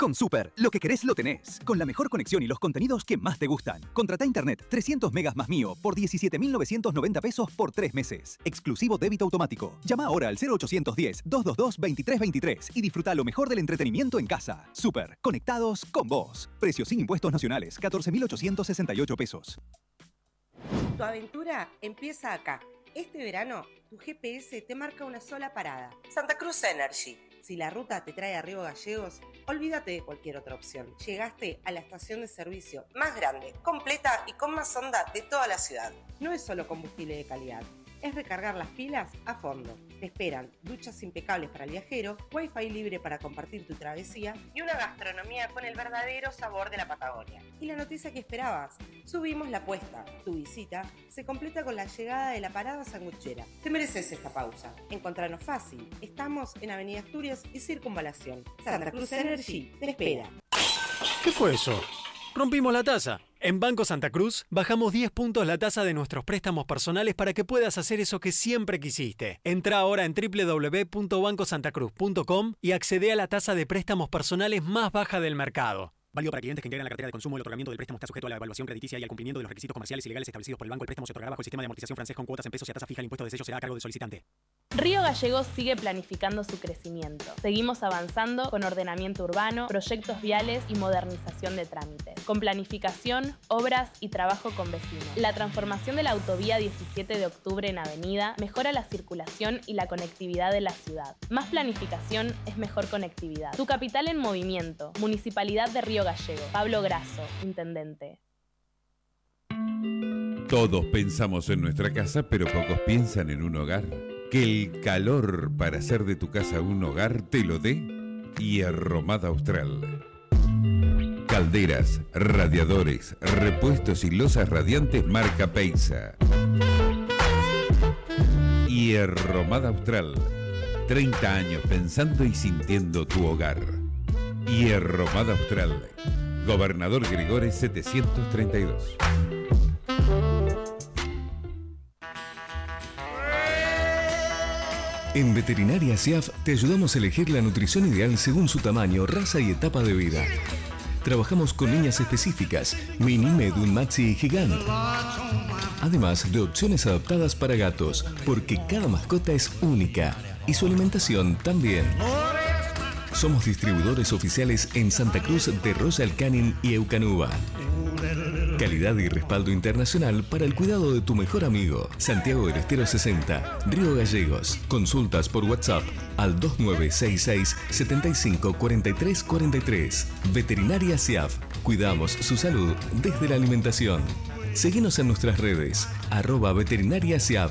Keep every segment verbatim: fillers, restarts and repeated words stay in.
Con Super, lo que querés lo tenés. Con la mejor conexión y los contenidos que más te gustan. Contrata internet trescientos megas más mío por diecisiete mil novecientos noventa pesos por tres meses. Exclusivo débito automático. Llama ahora al cero ochocientos diez, doscientos veintidós, veintitrés veintitrés y disfruta lo mejor del entretenimiento en casa. Super, conectados con vos. Precio sin impuestos nacionales, catorce mil ochocientos sesenta y ocho pesos. Tu aventura empieza acá. Este verano, tu G P S te marca una sola parada. Santa Cruz Energy. Si la ruta te trae a Río Gallegos, olvídate de cualquier otra opción. Llegaste a la estación de servicio más grande, completa y con más onda de toda la ciudad. No es solo combustible de calidad, es recargar las pilas a fondo. Te esperan duchas impecables para el viajero, wifi libre para compartir tu travesía y una gastronomía con el verdadero sabor de la Patagonia. Y la noticia que esperabas, subimos la apuesta. Tu visita se completa con la llegada de la parada sanguchera. Te mereces esta pausa. Encontranos fácil. Estamos en Avenida Asturias y Circunvalación. Santa Cruz Energy te espera. ¿Qué fue eso? Rompimos la taza. En Banco Santa Cruz bajamos diez puntos la tasa de nuestros préstamos personales para que puedas hacer eso que siempre quisiste. Entra ahora en doble u doble u doble u punto banco santa cruz punto com y accede a la tasa de préstamos personales más baja del mercado. Válido para clientes que integran la cartera de consumo. El otorgamiento del préstamo está sujeto a la evaluación crediticia y al cumplimiento de los requisitos comerciales y legales establecidos por el banco. El préstamo se otorgará bajo el sistema de amortización francés con cuotas en pesos y a tasa fija. El impuesto de sello será a cargo del solicitante. Río Gallegos sigue planificando su crecimiento. Seguimos avanzando con ordenamiento urbano, proyectos viales y modernización de trámites. Con planificación, obras y trabajo con vecinos. La transformación de la autovía diecisiete de octubre en avenida mejora la circulación y la conectividad de la ciudad. Más planificación es mejor conectividad. Tu capital en movimiento. Municipalidad de Río Gallegos. Pablo Grasso, intendente. Todos pensamos en nuestra casa, pero pocos piensan en un hogar. Que el calor para hacer de tu casa un hogar te lo dé Hierromada Austral. Calderas, radiadores, repuestos y losas radiantes marca Peisa. Hierromada Austral. treinta años pensando y sintiendo tu hogar. Hierromada Austral. Gobernador Gregores setecientos treinta y dos. En Veterinaria SIAF te ayudamos a elegir la nutrición ideal según su tamaño, raza y etapa de vida. Trabajamos con líneas específicas, mini, medun, maxi y gigante. Además de opciones adaptadas para gatos, porque cada mascota es única y su alimentación también. Somos distribuidores oficiales en Santa Cruz de Royal Canin y Eucanuba. Calidad y respaldo internacional para el cuidado de tu mejor amigo. Santiago del Estero sesenta, Río Gallegos. Consultas por WhatsApp al dos nueve seis seis, siete cinco cuatro tres cuatro tres. Veterinaria SIAF. Cuidamos su salud desde la alimentación. Seguinos en nuestras redes, arroba Veterinaria SIAF.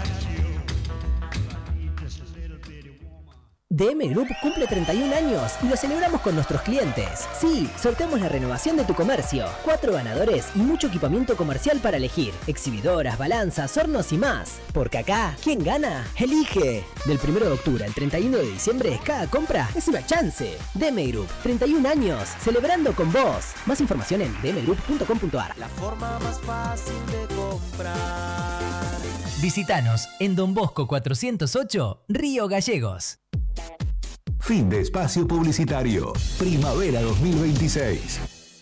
D M Group cumple treinta y un años y lo celebramos con nuestros clientes. Sí, sorteamos la renovación de tu comercio. Cuatro ganadores y mucho equipamiento comercial para elegir. Exhibidoras, balanzas, hornos y más. Porque acá, ¿quién gana? Elige. Del primero de octubre al treinta y uno de diciembre, cada compra es una chance. D M Group, treinta y un años, celebrando con vos. Más información en d m group punto com punto a r. La forma más fácil de comprar. Visítanos en Don Bosco cuatrocientos ocho, Río Gallegos. Fin de espacio publicitario. Primavera dos mil veintiséis.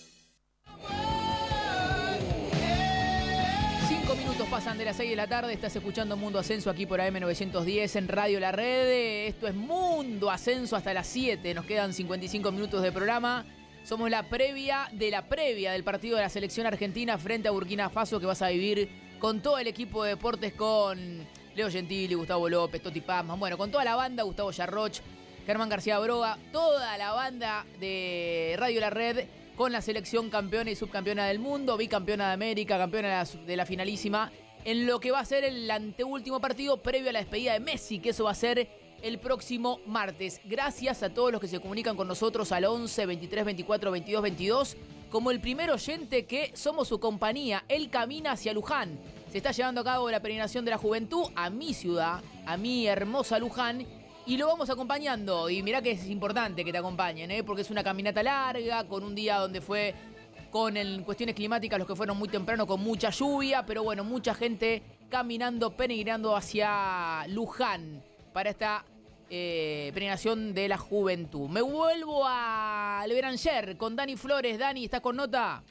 Cinco minutos pasan de las seis de la tarde. Estás escuchando Mundo Ascenso aquí por A M novecientos diez en Radio La Red. Esto es Mundo Ascenso hasta las siete. Nos quedan cincuenta y cinco minutos de programa. Somos la previa de la previa del partido de la selección argentina frente a Burkina Faso, que vas a vivir con todo el equipo de deportes, con Leo Gentili, Gustavo López, Toti Pazman, bueno, con toda la banda, Gustavo Yarroch, Germán García Broga, toda la banda de Radio La Red, con la selección campeona y subcampeona del mundo, bicampeona de América, campeona de la, de la finalísima, en lo que va a ser el anteúltimo partido previo a la despedida de Messi, que eso va a ser el próximo martes. Gracias a todos los que se comunican con nosotros al once, veintitrés, veinticuatro, veintidós, veintidós, como el primer oyente que somos su compañía. Él camina hacia Luján. Se está llevando a cabo la peregrinación de la juventud a mi ciudad, a mi hermosa Luján, y lo vamos acompañando. Y mirá que es importante que te acompañen, ¿eh? Porque es una caminata larga, con un día donde fue con en cuestiones climáticas los que fueron muy temprano, con mucha lluvia, pero bueno, mucha gente caminando, peregrinando hacia Luján para esta eh, premiación de la juventud. Me vuelvo al Beranger con Dani Flores. Dani, ¿estás con nota?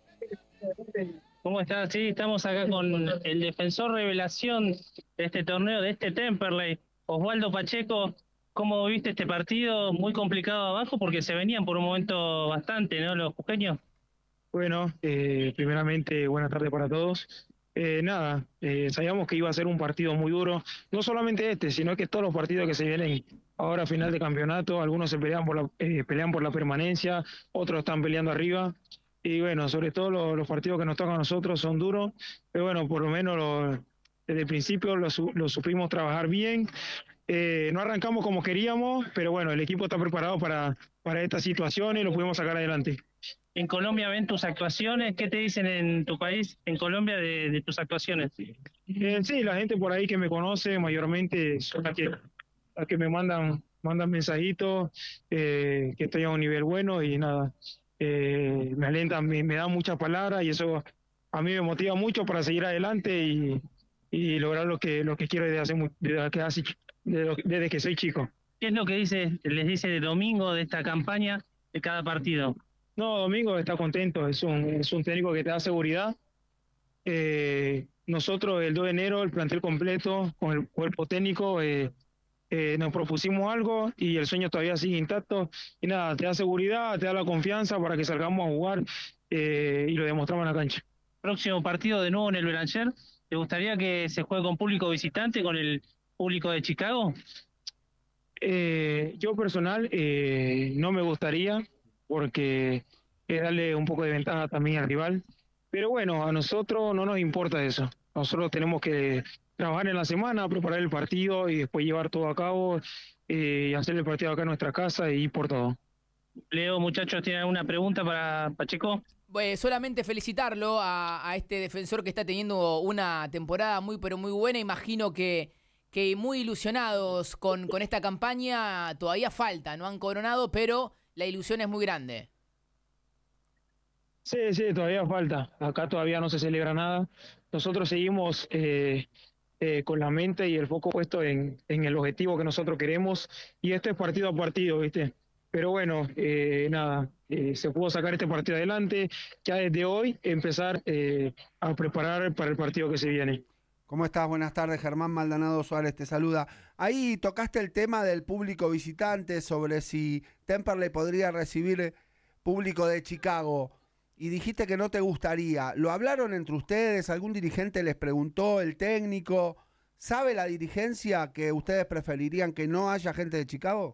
¿Cómo estás? Sí, estamos acá con el defensor revelación de este torneo, de este Temperley, Osvaldo Pacheco. ¿Cómo viste este partido? Muy complicado abajo porque se venían por un momento bastante, ¿no? Los jujeños. Bueno, eh, primeramente, buenas tardes para todos. Eh, nada, eh, sabíamos que iba a ser un partido muy duro, no solamente este, sino que todos los partidos que se vienen ahora a final de campeonato, algunos se pelean por la, eh, pelean por la permanencia, otros están peleando arriba. Y bueno, sobre todo los, los partidos que nos tocan a nosotros son duros, pero bueno, por lo menos lo, desde el principio lo, lo supimos trabajar bien. Eh, no arrancamos como queríamos, pero bueno, el equipo está preparado para, para esta situación y lo pudimos sacar adelante. En Colombia ven tus actuaciones, ¿qué te dicen en tu país, en Colombia, de, de tus actuaciones? Eh, sí, la gente por ahí que me conoce mayormente son las que, las que me mandan, mandan mensajitos, eh, que estoy a un nivel bueno y nada. Eh, me alientan, me, me dan muchas palabras y eso a mí me motiva mucho para seguir adelante y, y lograr lo que lo que quiero desde hace desde que, hace, desde que soy chico. ¿Qué es lo que dice les dice de Domingo de esta campaña de cada partido? No, Domingo está contento, es un, es un técnico que te da seguridad. Eh, nosotros el dos de enero, el plantel completo, con el cuerpo técnico, eh, Eh, nos propusimos algo y el sueño todavía sigue intacto y nada, te da seguridad, te da la confianza para que salgamos a jugar eh, y lo demostramos en la cancha. Próximo partido de nuevo en el Beranger, ¿te gustaría que se juegue con público visitante, con el público de Chicago? Eh, yo personal eh, no me gustaría porque es darle un poco de ventaja también al rival, pero bueno, a nosotros no nos importa eso, nosotros tenemos que trabajar en la semana, preparar el partido y después llevar todo a cabo eh, y hacer el partido acá en nuestra casa y ir por todo. Leo, muchachos, ¿tienen alguna pregunta para Pacheco? Pues solamente felicitarlo a, a este defensor que está teniendo una temporada muy pero muy buena. Imagino que, que muy ilusionados con, con esta campaña. Todavía falta, no han coronado, pero la ilusión es muy grande. Sí, sí, todavía falta. Acá todavía no se celebra nada. Nosotros seguimos eh, eh, con la mente y el foco puesto en, en el objetivo que nosotros queremos. Y esto es partido a partido, ¿viste? Pero bueno, eh, nada, eh, se pudo sacar este partido adelante. Ya desde hoy empezar eh, a preparar para el partido que se viene. ¿Cómo estás? Buenas tardes, Germán Maldonado Suárez te saluda. Ahí tocaste el tema del público visitante, sobre si Temperley podría recibir público de Chicago. Y dijiste que no te gustaría. ¿Lo hablaron entre ustedes? ¿Algún dirigente les preguntó? ¿El técnico? ¿Sabe la dirigencia que ustedes preferirían que no haya gente de Chicago?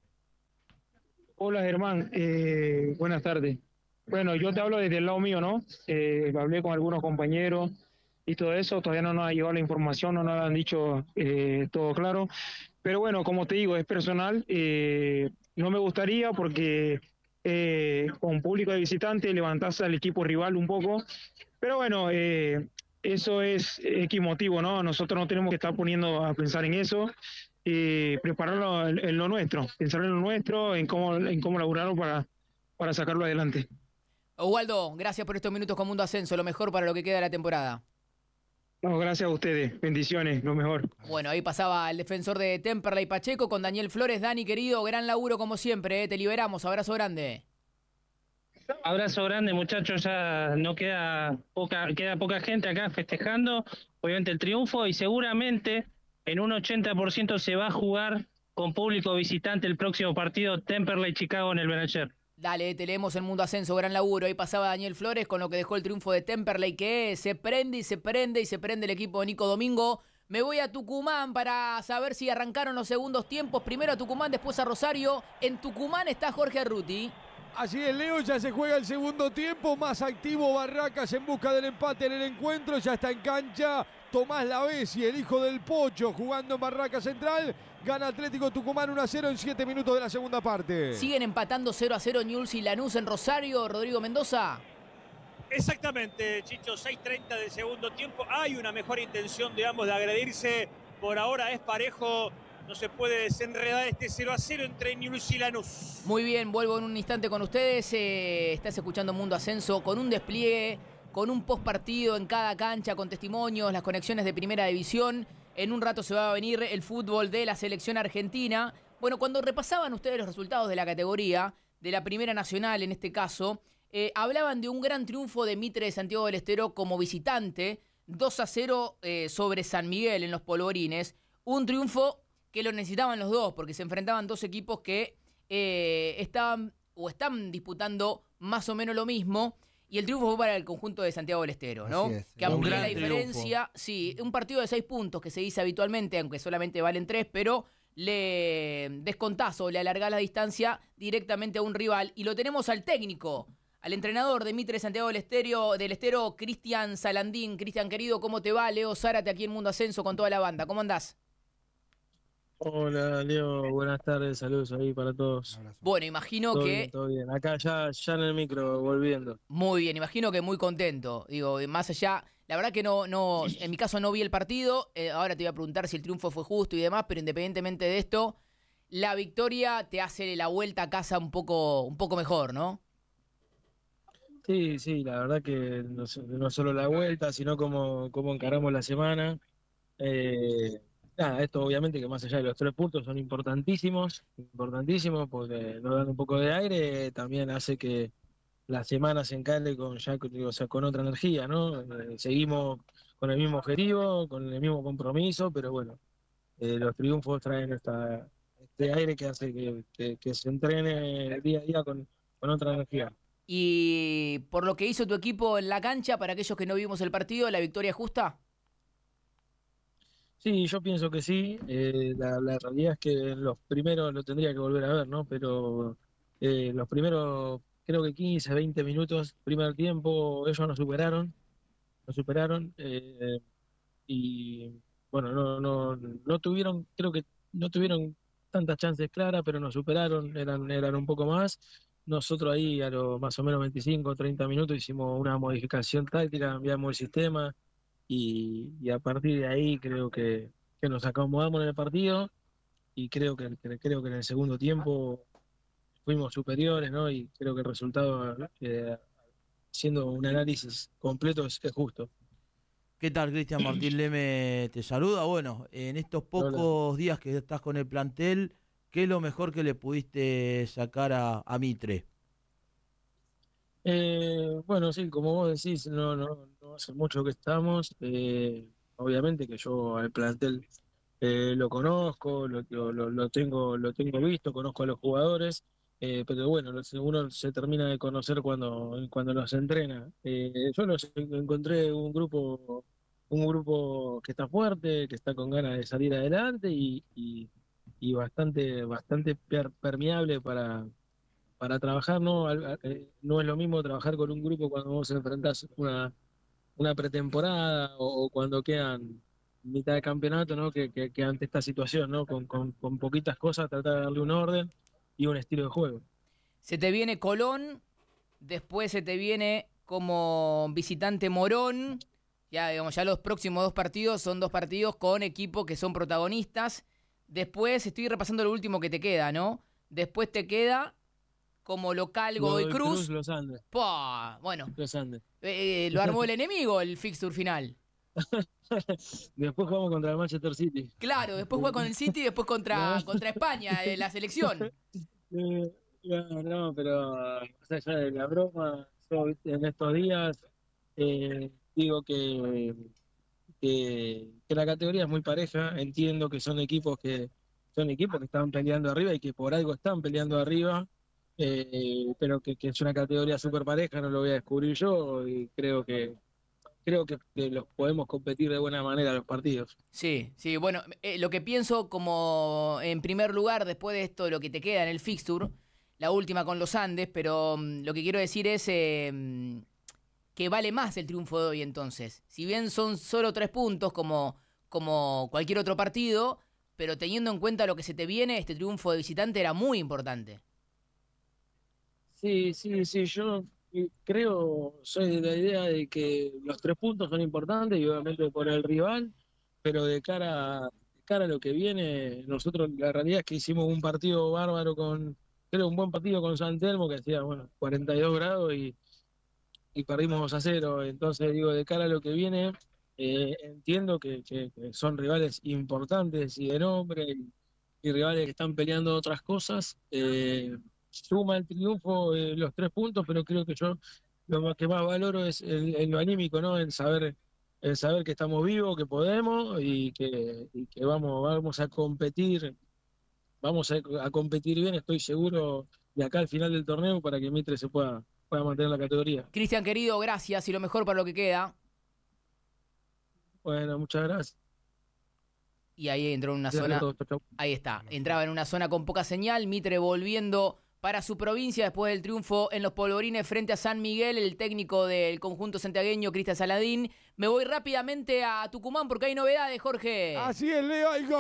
Hola, Germán. Eh, buenas tardes. Bueno, yo te hablo desde el lado mío, ¿no? Eh, hablé con algunos compañeros y todo eso. Todavía no nos ha llegado la información, no nos han dicho eh, todo claro. Pero bueno, como te digo, es personal. Eh, no me gustaría porque... Eh, con público de visitante, levantarse al equipo rival un poco, pero bueno, eh, eso es X motivo, ¿no? Nosotros no tenemos que estar poniendo a pensar en eso y prepararlo en, en lo nuestro, pensar en lo nuestro, en cómo, en cómo laburarlo para, para sacarlo adelante. Osvaldo, gracias por estos minutos con Mundo Ascenso, lo mejor para lo que queda de la temporada. No, gracias a ustedes, bendiciones, lo mejor. Bueno, ahí pasaba el defensor de Temperley Pacheco con Daniel Flores. Dani, querido, gran laburo como siempre, ¿eh? Te liberamos, abrazo grande. Abrazo grande, muchachos, ya no queda poca, queda poca gente acá festejando, obviamente el triunfo, y seguramente en un ochenta por ciento se va a jugar con público visitante el próximo partido Temperley Chicago en el Beranger. Dale, te leemos el Mundo Ascenso, gran laburo. Ahí pasaba Daniel Flores con lo que dejó el triunfo de Temperley, que se prende y se prende y se prende el equipo de Nico Domingo. Me voy a Tucumán para saber si arrancaron los segundos tiempos. Primero a Tucumán, después a Rosario. En Tucumán está Jorge Arruti. Así es, Leo, ya se juega el segundo tiempo, más activo Barracas en busca del empate en el encuentro, ya está en cancha Tomás Lavesi, el hijo del Pocho, jugando en Barraca Central. Gana Atlético Tucumán uno a cero en siete minutos de la segunda parte. Siguen empatando cero a cero Newell's y Lanús en Rosario. Rodrigo Mendoza. Exactamente, Chicho, seis treinta del segundo tiempo. Hay una mejor intención de ambos de agredirse. Por ahora es parejo. No se puede desenredar este cero a cero entre Newell's y Lanús. Muy bien, vuelvo en un instante con ustedes. Eh, estás escuchando Mundo Ascenso con un despliegue, con un post partido en cada cancha, con testimonios, las conexiones de Primera División. En un rato se va a venir el fútbol de la selección argentina. Bueno, cuando repasaban ustedes los resultados de la categoría, de la Primera Nacional en este caso, eh, hablaban de un gran triunfo de Mitre de Santiago del Estero como visitante, dos a cero eh, sobre San Miguel en los Polvorines. Un triunfo que lo necesitaban los dos, porque se enfrentaban dos equipos que eh, estaban o están disputando más o menos lo mismo. Y el triunfo fue para el conjunto de Santiago del Estero, ¿no? Así es. Que Un amplía gran la diferencia. triunfo. Sí, un partido de seis puntos que se dice habitualmente, aunque solamente valen tres, pero le descontás o le alargás la distancia directamente a un rival. Y lo tenemos al técnico, al entrenador de Mitre Santiago del Estero, del Estero, Cristian Salandín. Cristian, querido, ¿cómo te va? Leo Zárate aquí en Mundo Ascenso con toda la banda. ¿Cómo andás? Hola, Leo, buenas tardes, saludos ahí para todos. Bueno, imagino todo que... Bien, todo bien, acá ya, ya en el micro, volviendo. Muy bien, imagino que muy contento. Digo, más allá, la verdad que no, no, en mi caso no vi el partido, eh, ahora te voy a preguntar si el triunfo fue justo y demás, pero independientemente de esto, la victoria te hace la vuelta a casa un poco, un poco mejor, ¿no? Sí, sí, la verdad que no, so- no solo la vuelta, sino cómo, cómo encaramos la semana. Eh, nada, esto obviamente que más allá de los tres puntos son importantísimos, importantísimos porque nos dan un poco de aire, también hace que la semana se encare con ya con- o sea, con otra energía, ¿no? Eh, seguimos con el mismo objetivo, con el mismo compromiso, pero bueno, eh, los triunfos traen esta, este aire que hace que, que- que se entrene día a día con, con otra energía. Y por lo que hizo tu equipo en la cancha, para aquellos que no vimos el partido, ¿la victoria es justa? Sí, yo pienso que sí. Eh, la, la realidad es que los primeros lo tendría que volver a ver, ¿no? Pero eh, los primeros, creo que quince, veinte minutos, primer tiempo, ellos nos superaron, nos superaron. eh, y bueno, no, no, no tuvieron, creo que no tuvieron tantas chances claras, pero nos superaron, eran, eran un poco más. Nosotros ahí a los más o menos veinticinco, treinta minutos hicimos una modificación táctica, cambiamos el sistema y, y a partir de ahí creo que, que nos acomodamos en el partido y creo que, que- creo que en el segundo tiempo fuimos superiores, ¿no? Y creo que el resultado, eh, haciendo un análisis completo, es, es justo. ¿Qué tal, Cristian? Martín Leme te saluda. Bueno, en estos pocos días que estás con el plantel, ¿qué es lo mejor que le pudiste sacar a, a Mitre? Eh, bueno, sí, como vos decís, no, no, no hace mucho que estamos. eh, obviamente que yo al plantel eh, lo conozco, lo, lo, lo- lo tengo, lo tengo visto, conozco a los jugadores, eh, pero bueno, los- uno se termina de conocer cuando, cuando los entrena. Eh, yo los encontré un grupo, un grupo que está fuerte, que está con ganas de salir adelante y, y, y bastante, bastante per- permeable para para trabajar, ¿no? Al- a- eh, no es lo mismo trabajar con un grupo cuando vos enfrentás una, una pretemporada o, o cuando quedan mitad de campeonato, ¿no? Que, que, que ante esta situación, ¿no? Con, con, con poquitas cosas, tratar de darle un orden y un estilo de juego. Se te viene Colón, después se te viene como visitante Morón. Ya, digamos, ya los próximos dos partidos son dos partidos con equipos que son protagonistas. Después estoy repasando lo último que te queda, ¿no? Después te queda como local Godoy Godoy Cruz. Cruz, Los Andes. ¡Pah! Bueno, Los Andes. eh, lo armó el enemigo el fixture final. Después jugamos contra el Manchester City. Claro, después juega con el City y después contra, No. contra España, eh, la selección. Eh, no, no, pero más allá de la broma, yo viste, en estos días eh, digo que, que, que la categoría es muy pareja. Entiendo que son equipos que son equipos que están peleando arriba y que por algo están peleando arriba, eh, pero que, que es una categoría súper pareja, no lo voy a descubrir yo y creo que creo que, que los podemos competir de buena manera los partidos. Sí, sí, bueno, eh, lo que pienso como en primer lugar, después de esto, lo que te queda en el fixture, la última con los Andes, pero mm, lo que quiero decir es eh, mm, que vale más el triunfo de hoy entonces. Si bien son solo tres puntos como, como cualquier otro partido, pero teniendo en cuenta lo que se te viene, este triunfo de visitante era muy importante. Sí, sí, sí, yo eh, creo, soy de la idea de que los tres puntos son importantes y obviamente por el rival, pero de cara, de cara a lo que viene, nosotros la realidad es que hicimos un partido bárbaro con, creo un buen partido con San Telmo que hacía, bueno, cuarenta y dos grados y, y perdimos dos a cero. Entonces digo, de cara a lo que viene, Eh, entiendo que, que, que son rivales importantes y de nombre, y, y rivales que están peleando otras cosas. Eh, suma el triunfo eh, los tres puntos, pero creo que yo lo que más valoro es el, el lo anímico, ¿no? El saber, el saber que estamos vivos, que podemos y que, y que vamos, vamos a competir, vamos a, a competir bien, estoy seguro, de acá al final del torneo para que Mitre se pueda, pueda mantener la categoría. Cristian, querido, gracias y lo mejor para lo que queda. Bueno, muchas gracias. Y ahí entró en una Gracias zona. a todos, chau, chau. Ahí está. Entraba en una zona con poca señal. Mitre volviendo para su provincia después del triunfo en los Polvorines frente a San Miguel. El técnico del conjunto santiagueño, Cristian Saladín. Me voy rápidamente a Tucumán porque hay novedades, Jorge. Así es, Leo. Hay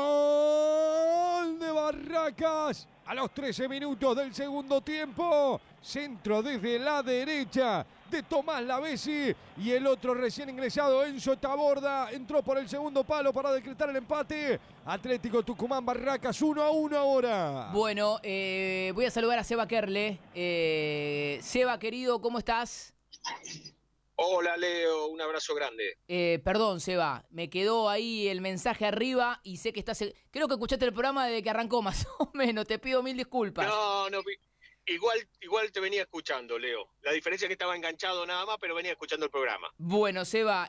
gol de Barracas. A los trece minutos del segundo tiempo. Centro desde la derecha de Tomás Lavesi. Y el otro recién ingresado, Enzo Taborda, entró por el segundo palo para decretar el empate. Atlético Tucumán Barracas uno a uno ahora. Bueno, eh, voy a saludar a Seba Kerle. Eh, Seba, querido, ¿cómo estás? Hola, Leo, un abrazo grande. Eh, perdón, Seba, me quedó ahí el mensaje arriba y sé que estás... Creo que escuchaste el programa desde que arrancó, más o menos. Te pido mil disculpas. No, no, igual, igual te venía escuchando, Leo. La diferencia es que estaba enganchado nada más, pero venía escuchando el programa. Bueno, Seba,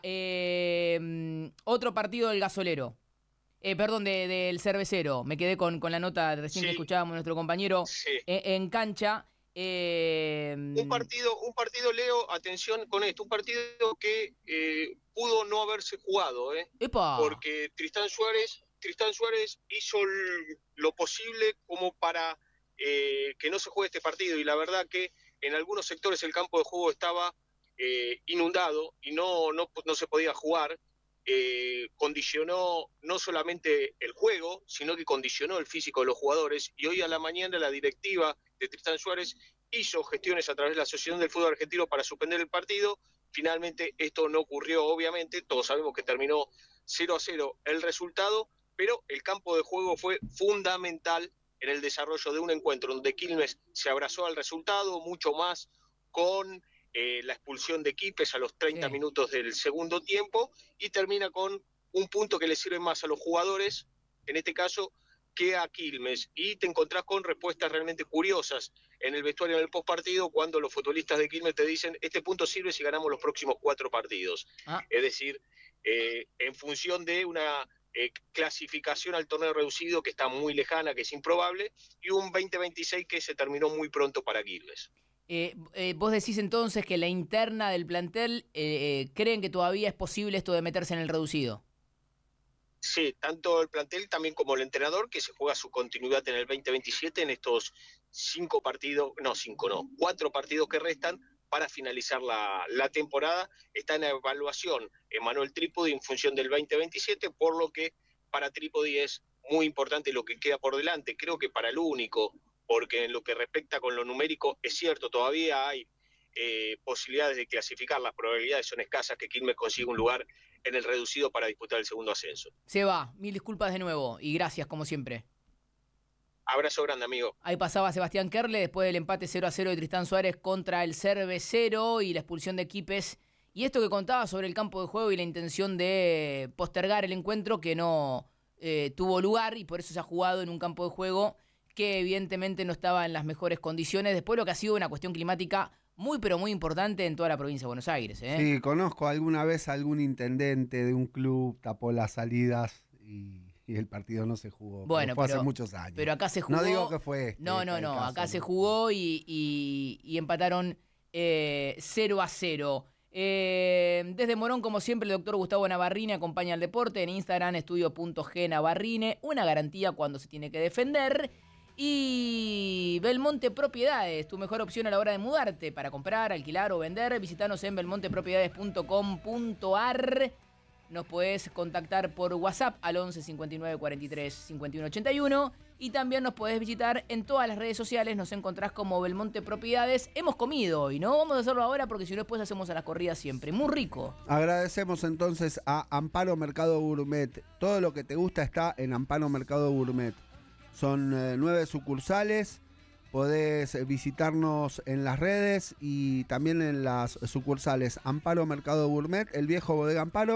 eh, otro partido del gasolero. Eh, perdón, de, del cervecero. Me quedé con, con la nota recién sí. que escuchábamos nuestro compañero sí. en, en cancha. Eh, un partido, un partido, Leo, atención con esto, un partido que eh, pudo no haberse jugado, ¿eh? ¡Epa! Porque Tristán Suárez, Tristán Suárez hizo el, lo posible como para eh, que no se juegue este partido, y la verdad que en algunos sectores el campo de juego estaba eh, inundado y no, no, no se podía jugar. Eh, condicionó no solamente el juego, sino que condicionó el físico de los jugadores, y hoy a la mañana la directiva de Tristán Suárez hizo gestiones a través de la Asociación del Fútbol Argentino para suspender el partido. Finalmente esto no ocurrió, obviamente, todos sabemos que terminó cero a cero el resultado, pero el campo de juego fue fundamental en el desarrollo de un encuentro donde Quilmes se abrazó al resultado, mucho más con Eh, la expulsión de Quipes a los treinta sí. minutos del segundo tiempo, y termina con un punto que le sirve más a los jugadores, en este caso, que a Quilmes. Y te encontrás con respuestas realmente curiosas en el vestuario en el postpartido, cuando los futbolistas de Quilmes te dicen: este punto sirve si ganamos los próximos cuatro partidos. Ah. Es decir, eh, en función de una eh, clasificación al torneo reducido que está muy lejana, que es improbable, y un veinte veintiséis que se terminó muy pronto para Quilmes. Eh, eh, vos decís entonces que la interna del plantel eh, creen que todavía es posible esto de meterse en el reducido. Sí, tanto el plantel también como el entrenador, que se juega su continuidad en el veinte veintisiete en estos cinco partidos, no cinco no, cuatro partidos que restan para finalizar la, la temporada. Está en evaluación Emanuel Trípodi en función del veinte veintisiete, por lo que para Trípodi es muy importante lo que queda por delante. Creo que para el único, porque en lo que respecta con lo numérico, es cierto, todavía hay eh, posibilidades de clasificar, las probabilidades son escasas que Quilmes consiga un lugar en el reducido para disputar el segundo ascenso. Se va, mil disculpas de nuevo y gracias como siempre. Abrazo grande, amigo. Ahí pasaba Sebastián Kerle después del empate cero a cero de Tristán Suárez contra el Cervecero y la expulsión de Quipes. Y esto que contaba sobre el campo de juego y la intención de postergar el encuentro que no eh, tuvo lugar, y por eso se ha jugado en un campo de juego que evidentemente no estaba en las mejores condiciones, después de lo que ha sido una cuestión climática muy pero muy importante en toda la provincia de Buenos Aires. ¿eh? Sí, conozco alguna vez a algún intendente de un club, tapó las salidas y, y el partido no se jugó. Bueno, fue pero, hace muchos años. Pero acá se jugó. No digo que fue este. No, no, no, caso, acá ¿no? se jugó y, y, y empataron eh, cero a cero. Eh, desde Morón, como siempre, el doctor Gustavo Navarrine acompaña al deporte. En Instagram, estudio punto g navarrine. Una garantía cuando se tiene que defender. Y Belmonte Propiedades, tu mejor opción a la hora de mudarte, para comprar, alquilar o vender. Visítanos en belmonte propiedades punto com punto a r. Nos podés contactar por WhatsApp al once cincuenta y nueve cuarenta y tres cincuenta y uno ochenta y uno. Y también nos podés visitar en todas las redes sociales. Nos encontrás como Belmonte Propiedades. Hemos comido hoy, ¿no? Vamos a hacerlo ahora porque si no después hacemos a las corridas siempre. Muy rico. Agradecemos entonces a Amparo Mercado Gourmet. Todo lo que te gusta está en Amparo Mercado Gourmet. Son eh, nueve sucursales, podés visitarnos en las redes y también en las sucursales Amparo Mercado Gourmet, el viejo Bodega Amparo,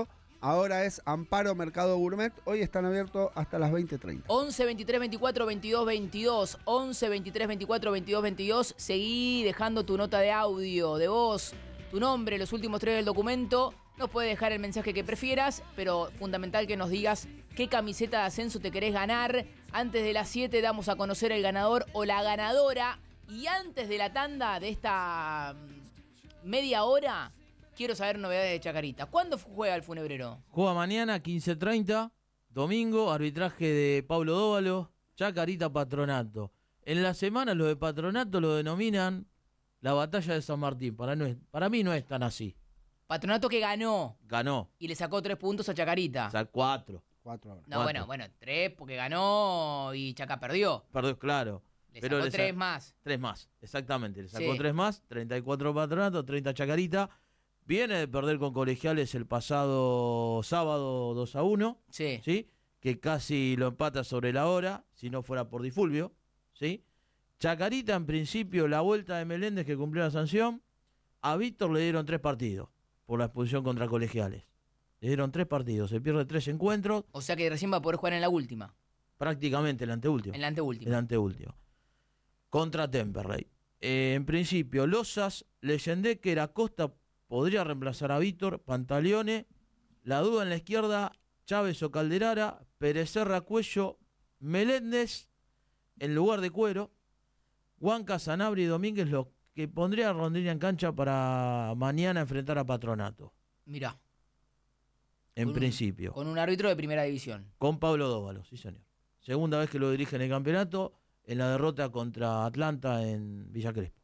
ahora es Amparo Mercado Gourmet. Hoy están abiertos hasta las veinte treinta. once, veintitrés, veinticuatro, veintidós, veintidós. once, veintitrés, veinticuatro, veintidós, veintidós. Seguí dejando tu nota de audio, de voz, tu nombre, los últimos tres del documento. Nos puedes dejar el mensaje que prefieras, pero fundamental que nos digas qué camiseta de ascenso te querés ganar. Antes de las siete damos a conocer el ganador o la ganadora. Y antes de la tanda de esta media hora, quiero saber novedades de Chacarita. ¿Cuándo juega el Funebrero? Juega mañana, quince treinta, domingo, arbitraje de Pablo Dóvalo, Chacarita Patronato. En la semana los de Patronato lo denominan la batalla de San Martín. Para, no es, para mí no es tan así. Patronato que ganó. Ganó. Y le sacó tres puntos a Chacarita. O sea, cuatro. Cuatro ahora. No, bueno, bueno, tres porque ganó y Chaca perdió. Perdió, claro. Le Pero sacó le tres sa- más. Tres más, exactamente. Le sacó Sí. tres más, treinta y cuatro Patronato, treinta Chacarita. Viene de perder con Colegiales el pasado sábado dos a uno. Sí. ¿Sí? Que casi lo empata sobre la hora, si no fuera por Di Fulvio. ¿Sí? Chacarita, en principio, la vuelta de Meléndez que cumplió la sanción. A Víctor le dieron tres partidos por la expulsión contra Colegiales. Le dieron tres partidos, se pierde tres encuentros. O sea que recién va a poder jugar en la última. Prácticamente el anteúltimo. En la anteúltima. El anteúltimo. Contra Temperley. Eh, en principio, Losas, Leyendecker, Acosta podría reemplazar a Víctor, Pantaleone. La duda en la izquierda, Chávez o Calderara, Perecerra, Cuello, Meléndez en lugar de Cuero, Huanca, Sanabria y Domínguez, lo que pondría a Rondina en cancha para mañana enfrentar a Patronato. Mirá. En Con un- principio. Con un árbitro de primera división. Con Pablo Dóvalo, sí señor. Segunda vez que lo dirige en el campeonato, en la derrota contra Atlanta en Villa Crespo.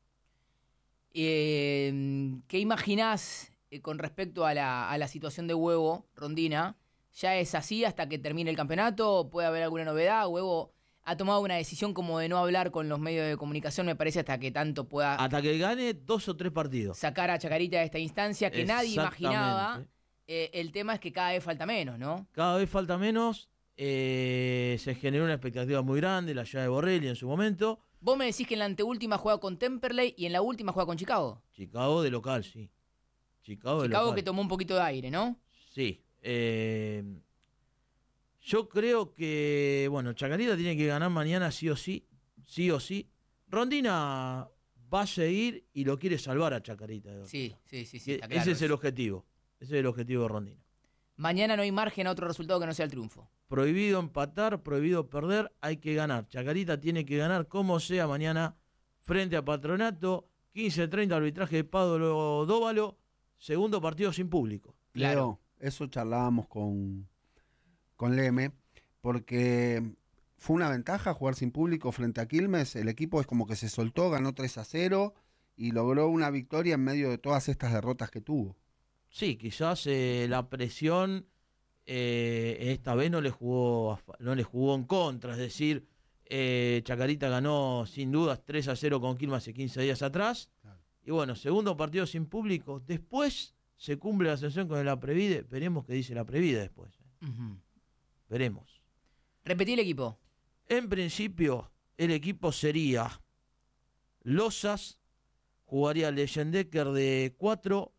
Eh, ¿Qué imaginás eh, con respecto a la, a la situación de Huevo, Rondina? ¿Ya es así hasta que termine el campeonato? ¿Puede haber alguna novedad? Huevo ha tomado una decisión como de no hablar con los medios de comunicación, me parece, hasta que tanto pueda Hasta que gane dos o tres partidos. sacar a Chacarita de esta instancia que nadie Exactamente. imaginaba. Eh, el tema es que cada vez falta menos, ¿no? Cada vez falta menos. eh, se generó una expectativa muy grande, la llave de Borrelli en su momento. Vos me decís que en la anteúltima juega con Temperley y en la última juega con Chicago. Chicago de local, sí. Chicago de Chicago local. que tomó un poquito de aire, ¿no? Sí. eh, yo creo que, bueno, Chacarita tiene que ganar mañana sí o sí. Sí o sí. Rondina va a seguir y lo quiere salvar a Chacarita. Sí, sí, sí, sí. Que está claro ese es el eso. objetivo. Ese es el objetivo de Rondina. Mañana no hay margen a otro resultado que no sea el triunfo. Prohibido empatar, prohibido perder, hay que ganar. Chacarita tiene que ganar como sea mañana frente a Patronato. quince treinta arbitraje de Pablo Dóvalo. Segundo partido sin público. Leo, eso charlábamos con, con Leme, porque fue una ventaja jugar sin público frente a Quilmes. El equipo es como que se soltó, ganó tres a cero y logró una victoria en medio de todas estas derrotas que tuvo. Sí, quizás eh, la presión eh, esta vez no le jugó a fa- no le jugó en contra. Es decir, eh, Chacarita ganó sin dudas tres a cero con Quilmes hace quince días atrás. Y bueno, segundo partido sin público. Después se cumple la sesión con el Aprevide. Veremos qué dice la Aprevide después. Ujú. Veremos. Repetí el equipo. En principio, el equipo sería Losas, jugaría Leyendecker de cuatro,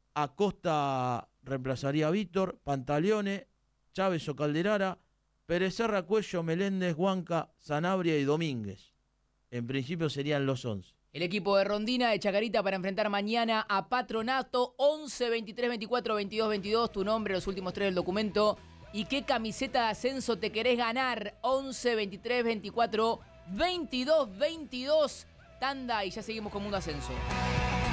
Acosta reemplazaría a Víctor, Pantaleone, Chávez o Calderara, Perecerra, Cuello, Meléndez, Huanca, Sanabria y Domínguez. En principio serían los once. El equipo de Rondina de Chacarita para enfrentar mañana a Patronato. once, veintitrés, veinticuatro, veintidós, veintidós. Tu nombre, los últimos tres del documento. ¿Y qué camiseta de ascenso te querés ganar? once, veintitrés, veinticuatro, veintidós, veintidós. Tanda y ya seguimos con Mundo Ascenso.